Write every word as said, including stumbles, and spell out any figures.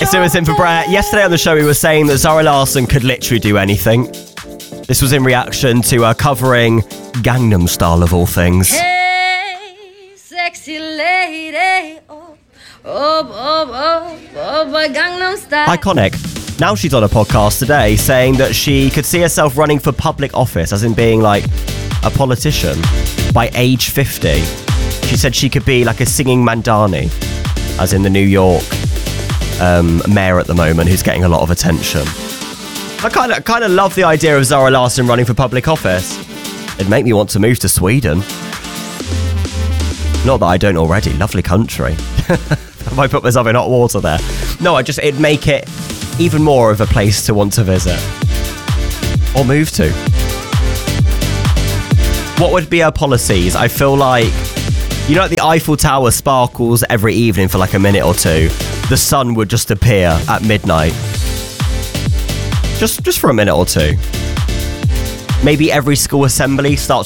Yes, it was in for Brett. Yesterday on the show, we were saying that Zara Larsson could literally do anything. This was in reaction to her covering Gangnam Style, of all things. Hey, sexy lady. Oh, oh, oh, oh, oh, boy, Gangnam Style. Iconic. Now she's on a podcast today saying that she could see herself running for public office, as in being like a politician, by age fifty. She said she could be like a singing Mandani, as in the New York um, mayor at the moment, who's getting a lot of attention. I kind of kind of love the idea of Zara Larsson running for public office. It'd make me want to move to Sweden. Not that I don't already. Lovely country. Have I put myself in hot water there? No, I just it'd make it even more of a place to want to visit or move to. What would be her policies? I feel like, you know, like the Eiffel Tower sparkles every evening for like a minute or two. The sun would just appear at midnight. Just just for a minute or two. Maybe every school assembly starts